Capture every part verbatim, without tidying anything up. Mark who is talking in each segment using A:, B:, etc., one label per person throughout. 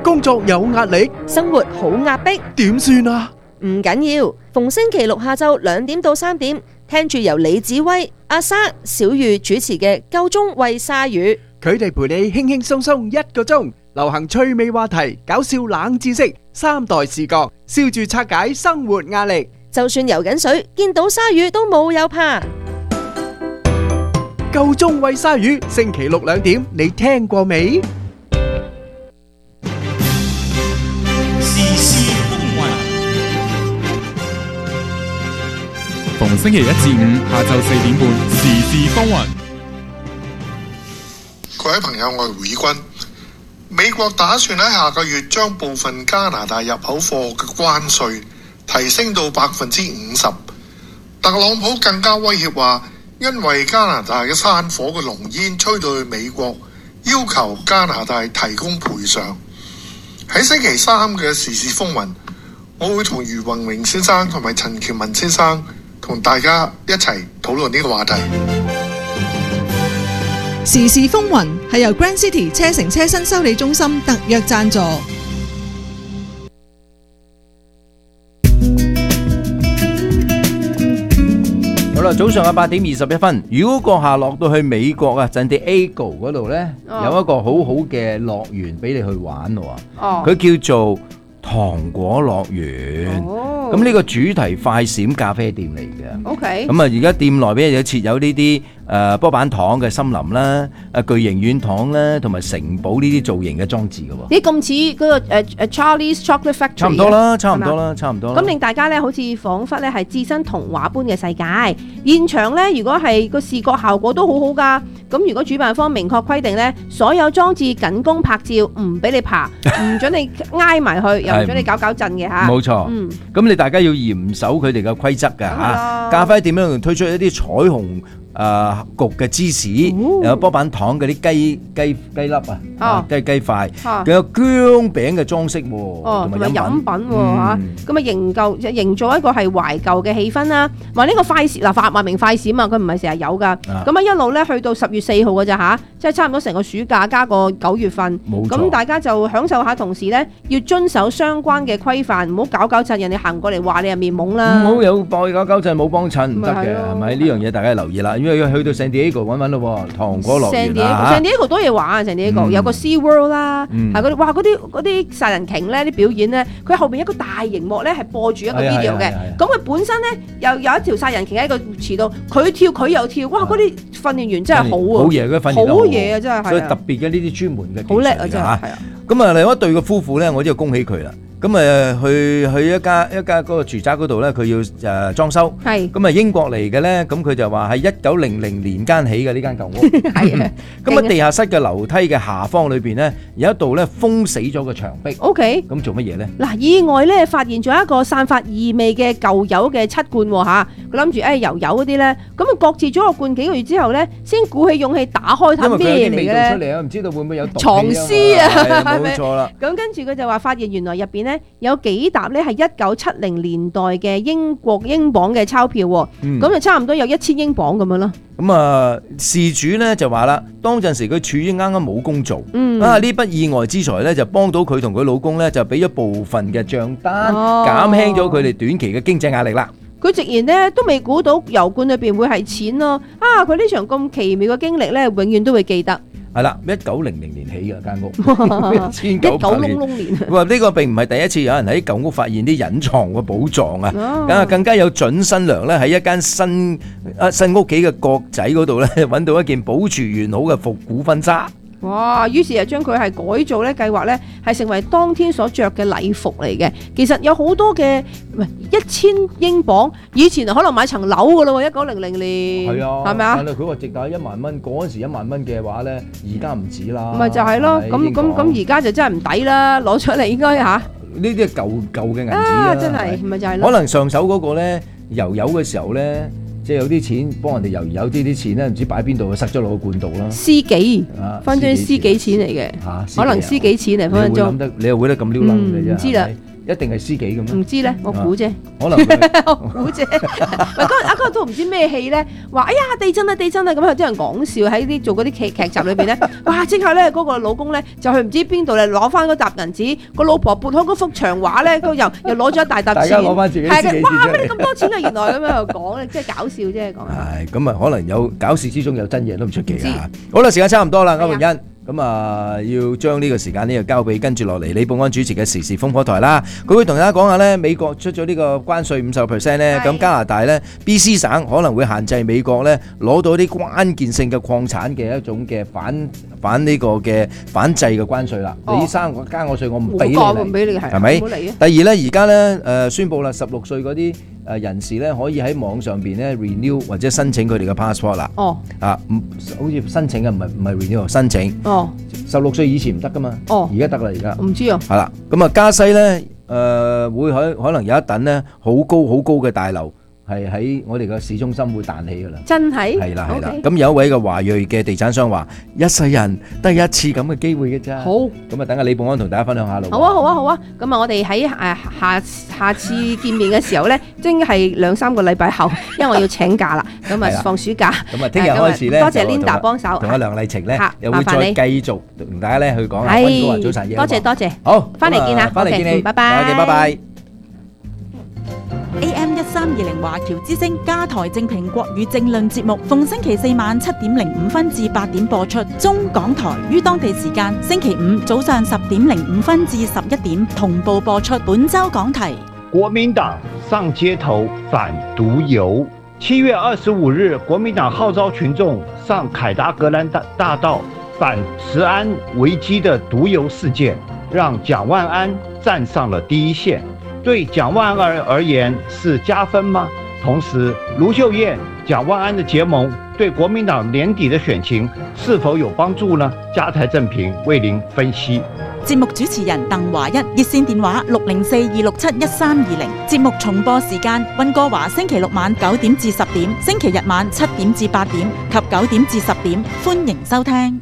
A: 工作有壓力，
B: 生活好壓迫，
A: 點算啊？
B: 唔緊要，逢星期六下晝兩點到三點，聽住由李子威、阿生、小玉主持嘅《夠鐘餵鯊魚》，
A: 佢哋陪你輕輕鬆鬆一個鐘，流行趣味話題、搞笑冷知識、三代視覺，笑住拆解生活壓力。
B: 就算游緊水，見到鯊魚都冇有怕。
A: 夠鐘餵鯊魚，星期六兩點，你聽過未？
C: 逢星期一至五下晝四點半，時事風雲。
D: 各位朋友，我係會軍。美國打算喺下個月將部分加拿大入口貨嘅關稅提升到百分之五十。特朗普更加威脅話，因為加拿大嘅山火嘅濃煙吹到去美國，要求加拿大提供賠償。喺星期三嘅時事風雲，我會同余宏榮先生同埋陳喬文先生同大家一齊討論呢個話題。
E: 時事風雲係由 Grand City 車城車身修理中心特約贊助。
F: 好啦，早上嘅八點二十一分，如果閣下落到去美國啊，San Diego嗰度呢，有一個好好嘅樂園俾你去玩喎。哦，佢叫做糖果樂園。哦，咁呢個主題快閃咖啡店嚟嘅。OK。咁啊，而家店內邊有設有呢啲誒波板糖嘅森林啦，誒巨型軟糖啦，同埋城堡呢啲造型嘅裝置嘅喎。
G: 咦，咁似嗰個誒誒 Charlie's Chocolate Factory。
F: 差唔多啦，差唔多啦，差唔多啦。
G: 咁令大家咧好似彷彿咧係置身童話般嘅世界。現場咧，如果係個視覺效果都好好㗎。咁如果主辦方明確規定咧，所有裝置僅供拍照，唔俾你爬，唔准你挨埋去，又唔准你搞搞震嘅嚇。
F: 冇錯。嗯。咁你大家要嚴守佢哋嘅規則㗎嚇。咖啡店咧推出一啲彩虹誒焗嘅芝士，有波板糖嗰啲雞雞雞粒啊，雞雞塊，仲有薑餅嘅裝飾喎，同埋飲品喎嚇。咁啊營造營造一個係懷舊嘅氣氛啦。話呢個快閃嗱，發話明快閃啊，佢唔係成日有㗎。咁啊一路咧去到十月四號㗎咋嚇，即係差唔多成個暑假加個九月份。冇錯。咁大家就享受下，同時咧要遵守相關嘅規範，唔好搞搞震，人哋行過嚟話你係面懵啦。 唔好有幫搞搞震冇幫襯唔得嘅，係咪？呢樣嘢大家留意啦。因為去到 San Diego 揾揾咯，糖果樂園啦。
G: San Diego 多嘢玩啊！San Diego有個 Sea World 啦，係嗰啲哇嗰啲嗰啲殺人鯨咧啲表演咧，佢後邊一個大熒幕咧係播住一個 video 嘅。咁佢本身咧又有一條殺人鯨喺個池度，佢跳佢又跳，哇！嗰啲訓練員真係好啊，
F: 好嘢，佢訓練得好
G: 嘢啊，真係。
F: 所以特別嘅呢啲專門嘅
G: 好叻啊，真係。係啊。
F: 咁啊，另外一對嘅夫婦咧，我都要恭喜佢啦。咁誒去去一家一家嗰個住宅嗰度咧，佢要誒裝修。係。咁啊英國嚟嘅咧，咁佢就話係一九零零年間起嘅呢間舊屋。係啊。咁啊地下室嘅樓梯嘅下方裏邊咧，有一度咧封死咗嘅牆壁。O K。咁做乜嘢咧？
G: 嗱，意外咧發現咗一個散發異味嘅舊油嘅漆罐喎嚇。佢諗住誒油油嗰啲咧，咁啊擱置咗個罐幾個月之後咧，先鼓起勇氣打開睇咩嚟嘅咧？因為佢有啲味道出嚟啊，唔知道會唔會有藏屍啊？冇錯啦。咁跟住佢就話發現原來入邊咧有幾沓咧係一九七零年代嘅英國英鎊嘅鈔票喎，咁就差唔多有一千英鎊咁樣咯。
F: 咁啊，事主咧就話啦，當陣時佢處於啱啱冇工做，啊呢筆意外之財咧就幫到佢同佢老公咧就俾咗部分嘅帳單，減輕咗佢哋短期嘅經濟壓力啦。
G: 佢直言咧都未估到油罐裏邊會係錢咯，啊佢呢場咁奇妙嘅經歷咧，永遠都會記得。
F: 係啦，一九零零年起嘅間屋，一千九百年。佢話呢個並唔係第一次有人喺舊屋發現啲隱藏嘅寶藏啊！咁啊，更加有準新娘咧喺一間新啊新屋企嘅角仔嗰度咧揾到一件保存完好嘅復古婚紗。
G: 哇！於是就將佢係改造咧，計劃咧係成為當天所着嘅禮服嚟嘅。其實有好多嘅，唔係一千英鎊，以前可能買層樓噶咯喎，一九零零年。係啊，係咪啊？
F: 但係佢話值價一萬蚊，嗰陣時一萬蚊嘅話咧，而家唔止啦。
G: 咪就係咯，咁咁咁而家就真係唔抵啦，攞出嚟應該嚇。
F: 呢啲係舊舊嘅銀紙啦，
G: 真係咪就係咯？
F: 可能上手嗰個咧油油嘅時候咧。即係有啲錢幫人哋油，有啲啲錢咧唔知擺邊度，塞咗落個罐度啦。
G: 私己，分張私己錢嚟嘅，可能私己錢嚟分分鐘。
F: 你又會得咁撩楞嘅啫。
G: 唔知啦，
F: 一定係私己咁
G: 唔知咧，我估啫，
F: 可能佢
G: 我估啫。喂，嗰啊嗰套唔知咩戲咧，話哎呀地震啊地震啊咁，有啲人講笑喺啲做嗰啲劇劇集裏邊咧，哇！即刻咧嗰個老公咧就去唔知邊度咧攞翻嗰沓銀紙，個老婆撥開嗰幅牆畫咧，佢又又攞咗一大沓錢，
F: 大家攞翻自己
G: 係嘅，
F: 私己錢
G: 哇！
F: 出嚟
G: 乜你咁多錢啊？原來咁樣又講咧，即係搞笑啫講。
F: 係咁啊，可能有搞事之中有真嘢都唔出奇
G: 唔知
F: 啊！好啦，時間差唔多啦，歐
G: 係啊
F: 榮欣。咁啊，要將呢個時間呢就交俾跟住落嚟李寶安主持嘅時事風波台啦。佢會同大家講下咧，美國出咗呢個關稅五十個 percent 咧，咁加拿大咧 B C 省可能會限制美國咧攞到啲關鍵性嘅礦產嘅一種嘅反反呢個嘅反制嘅關稅啦。
G: 哦
F: 你生我加我稅，我唔俾你
G: 冇講唔
F: 嚟，
G: 俾你係，
F: 係咪
G: 唔好嚟啊！
F: 第二咧，而家咧誒宣布啦，十六歲嗰啲誒人士咧可以喺網上邊咧 renew 或者申請佢哋嘅 passport 啦。
G: 哦
F: 啊，唔好似申請嘅唔係唔係 renew 申請。
G: 哦，
F: 十六歲以前唔得噶嘛，
G: 哦
F: 而家得啦，而家
G: 唔知啊。
F: 係啦，咁啊加西咧，誒會可可能有一等咧好高好高嘅大樓係喺我哋嘅市中心會彈起噶啦，
G: 真係
F: 係啦係啦
G: OK，
F: 咁有一位嘅華裔嘅地產商話：一世人得一次咁嘅機會嘅咋。
G: 好。
F: 咁啊等下李寶安同大家分享下咯。
G: 好啊好啊好啊！咁啊，我哋喺誒下下次見面嘅時候咧，真係兩三個禮拜後，因為我要請假啦，咁
F: 係啦
G: 啊放暑假。
F: 咁啊，聽日開始咧，
G: 多謝
F: 就
G: Linda 幫手，
F: 同阿梁麗晴咧
G: 嚇，
F: 又會
G: 麻煩你
F: 再繼續同大家咧去講下
G: 係
F: 溫哥華早晨嘢。
G: 多謝多謝。
F: 好，
G: 返嚟見啦
F: 咁啊返嚟見
G: OK，
F: 你，
G: 嗯拜拜
F: OK，拜拜。
H: A M 一三二零華僑之聲加台正評國語政論節目，逢星期四晚七點零五分至八點播出。中港台於當地時間星期五早上十點零五分至十一點同步播出。本周講題：
I: 國民黨上街頭反毒油。七月二十五日，國民黨號召群眾上凱達格蘭大大道反食安危機的毒油事件，讓蔣萬安站上了第一線。對蔣萬安而言是加分嗎？同時，盧秀燕、蔣萬安的結盟對國民黨年底的選情是否有幫助呢？加台正評為您分析。
H: 節目主持人鄧華一，熱線電話六零四二六七一三二零。節目重播時間：溫哥華星期六晚九點至十點，星期日晚七點至八點及九點至十點。歡迎收聽。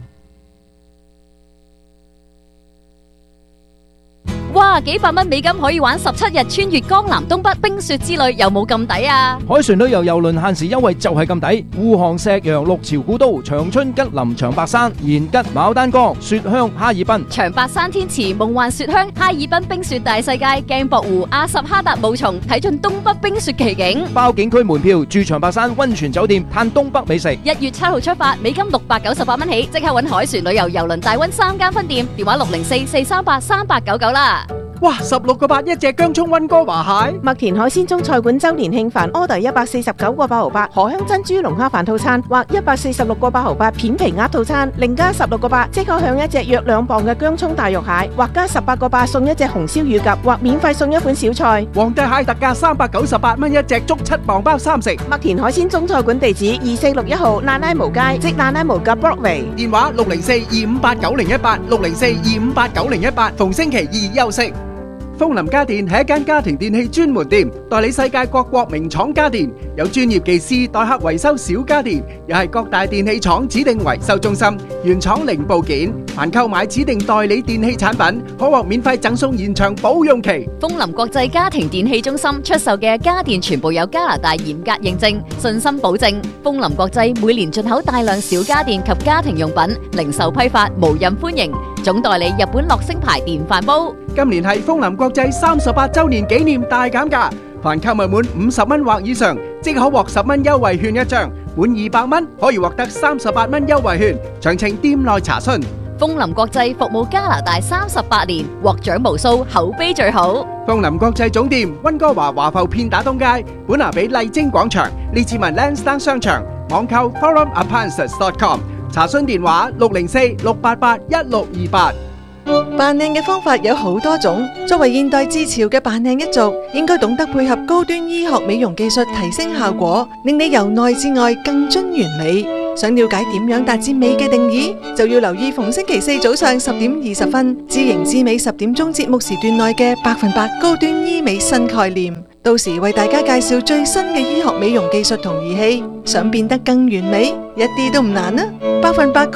J: 哇！幾百蚊美金可以玩十七日穿越江南東北冰雪之旅，有冇咁抵啊？
K: 海船旅遊郵輪限時優惠就係咁抵，護航石洋、六朝古都、長春吉林長白山、延吉牡丹江、雪鄉哈爾濱、
J: 長白山天池、夢幻雪鄉、哈爾濱冰雪大世界、鏡泊湖、阿什哈達霧叢，睇盡東北冰雪奇景。
K: 包景區門票，住長白山溫泉酒店，嘆東北美食。
J: 一月七號出發，美金六百九十八蚊起，即刻搵海船旅遊郵輪大溫三間分店，電話六零四四三八三八九九啦。
A: 哇！十六個八一隻姜葱溫哥華蟹，
L: 麥田海鮮中菜館周年慶飯 order 一百四十九個八毫八，荷香珍珠龍蝦飯套餐或一百四十六個八毫八片皮鴨套餐，另加十六個八即可享一隻約兩磅嘅姜葱大肉蟹，或加十八個八送一隻紅燒乳鴿，或免費送一款小菜。
A: 皇帝蟹特價三百九十八蚊一隻，足七磅包三食。
L: 麥田海鮮中菜館地址二四六一號蘭拉毛街，即蘭拉毛嘅 Broadway，
A: 電話六零四二五八九零一八六零四二五八九零一八，逢星期二休息。楓林家電係一間家庭電器專門店，代理世界各國名廠家電，有專業技師代客維修小家電，又係各大電器廠指定維修中心，原廠零部件。凡購買指定代理電器產品，可獲免費贈送延長保用期。
J: 楓林國際家庭電器中心出售嘅家電全部有加拿大嚴格認證，信心保證。楓林國際每年進口大量小家電及家庭用品，零售批發無任歡迎。總代理日本樂聲牌電飯煲。
A: 今年係楓林國際三十八週年紀念大減價，凡購物滿五十蚊或以上，即可獲十蚊優惠券一張；滿二百蚊可以獲得三十八蚊優惠券。詳情店內查詢。
J: 楓林國際服務加拿大三十八年，獲獎無數，口碑最好。
A: 楓林國際總店溫哥華華埠片打東街，本拿比麗晶廣場，列治文 Lansdowne 商場，網購 forum appliances dot com， 查詢電話六零四六八八一六二八。
E: 扮靚嘅方法有好多種，作為現代至潮嘅扮靚一族，應該懂得配合高端醫學美容技術提升效果，令你由內至外更臻完美。想了解點樣達至美嘅定義，就要留意逢星期四早上十點二十分，知型知美十點鐘節目時段內嘅百分百高端醫美新概念。到時為大家介紹最新嘅醫學美容技術同儀器，想變得更完美，一啲都唔難啊！百分百